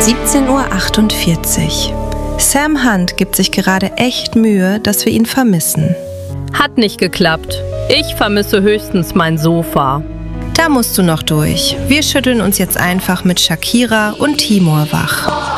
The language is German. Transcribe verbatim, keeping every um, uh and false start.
siebzehn Uhr achtundvierzig. Sam Hunt gibt sich gerade echt Mühe, dass wir ihn vermissen. Hat nicht geklappt. Ich vermisse höchstens mein Sofa. Da musst du noch durch. Wir schütteln uns jetzt einfach mit Shakira und Timur wach.